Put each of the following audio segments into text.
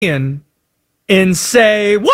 and say, what?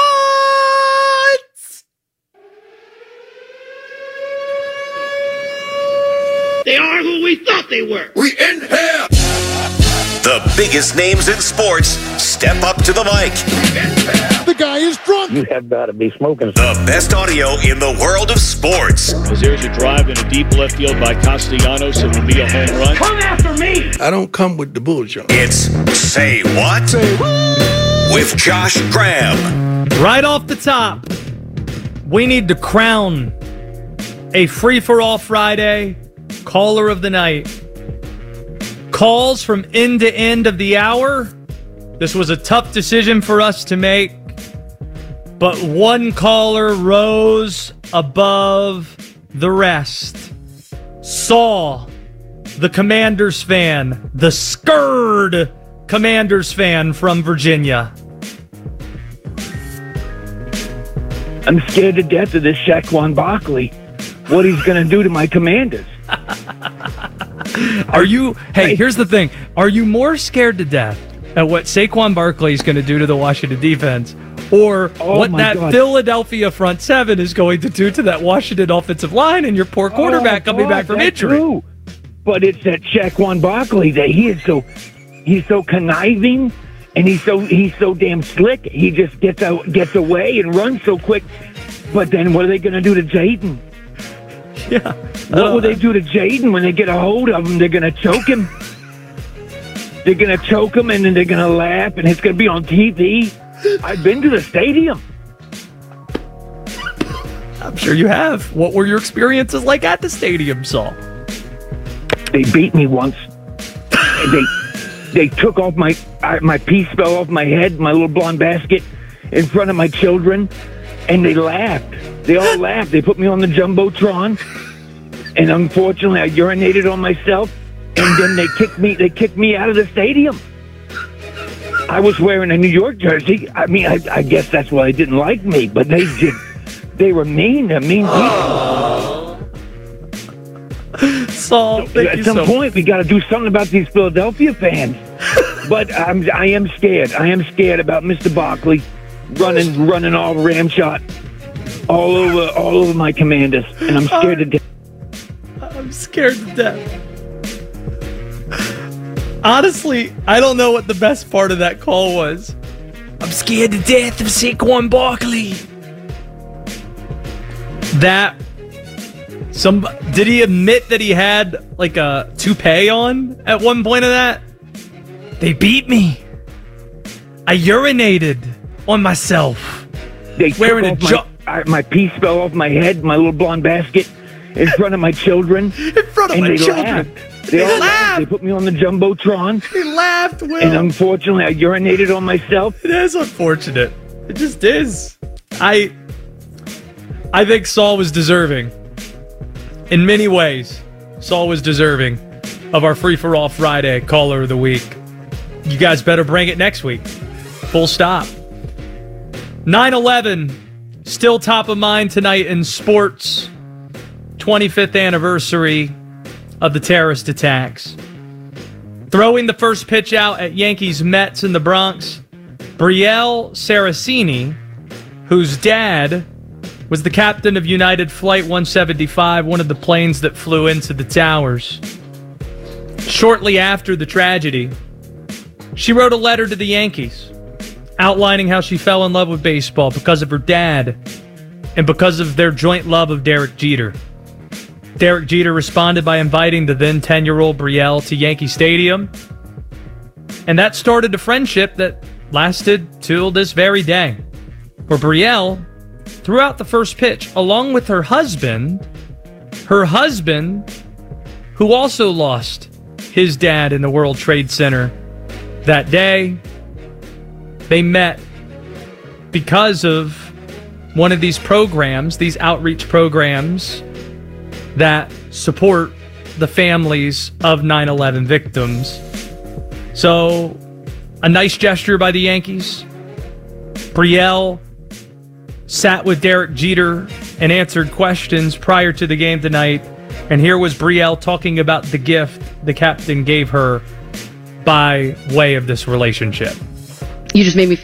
They are who we thought they were. We in here. The biggest names in sports step up to the mic. The guy is drunk. You have got to be smoking. The best audio in the world of sports. As there's a drive in a deep left field by Castellanos, it will be a home run. Come after me. I don't come with the bullshit. It's Say What? With Josh Graham. Right off the top, we need to crown a free-for-all Friday caller of the night. Calls from end to end of the hour. This was a tough decision for us to make, but one caller rose above the rest. Saul, the Commanders fan, the scared Commanders fan from Virginia. I'm scared to death of this Saquon Barkley. What he's going to do to my Commanders. Are you? Hey, here's the thing. Are you more scared to death at what Saquon Barkley is going to do to the Washington defense, or what that God. Philadelphia front seven is going to do to that Washington offensive line and your poor quarterback coming back from injury? True. But it's that Saquon Barkley that he's so conniving, and he's so damn slick. He just gets away and runs so quick. But then what are they going to do to Jayden? Yeah. What will they do to Jayden when they get a hold of him? They're going to choke him. They're going to choke him, and then they're going to laugh, and it's going to be on TV. I've been to the stadium. I'm sure you have. What were your experiences like at the stadium, Saul? They beat me once. They took off my piece fell off my head, my little blonde basket, in front of my children, and they laughed. They all laughed. They put me on the Jumbotron, and unfortunately, I urinated on myself, and then they kicked me out of the stadium. I was wearing a New York jersey. I mean, I guess that's why they didn't like me, but they were mean. They're mean people. Saul, at some point, we got to do something about these Philadelphia fans. But I am scared. I am scared about Mr. Barkley running all ramshot all over my Commanders, and I'm scared to death. I'm scared to death. Honestly, I don't know what the best part of that call was. I'm scared to death of Saquon Barkley. Did he admit that he had like a toupee on at one point of that? They beat me. I urinated on myself. They wearing my piece fell off my head, my little blonde basket, in front of my children. In front of my children. They all laughed. They put me on the Jumbotron. They laughed, Will. And unfortunately, I urinated on myself. It is unfortunate. It just is. I think Saul was deserving. In many ways, Saul was deserving of our Free-for-All Friday Caller of the Week. You guys better bring it next week. Full stop. 9/11, still top of mind tonight in sports. 25th anniversary of the terrorist attacks. Throwing the first pitch out at Yankees Mets in the Bronx, Brielle Saraceni, whose dad was the captain of United Flight 175, one of the planes that flew into the towers. Shortly after the tragedy, she wrote a letter to the Yankees outlining how she fell in love with baseball because of her dad and because of their joint love of Derek Jeter. Derek Jeter responded by inviting the then 10-year-old Brielle to Yankee Stadium, and that started a friendship that lasted till this very day, where Brielle threw out the first pitch along with her husband, who also lost his dad in the World Trade Center that day. They met because of one of these programs, these outreach programs that support the families of 9/11 victims. So, a nice gesture by the Yankees. Brielle sat with Derek Jeter and answered questions prior to the game tonight. And here was Brielle talking about the gift the captain gave her by way of this relationship. You just made me feel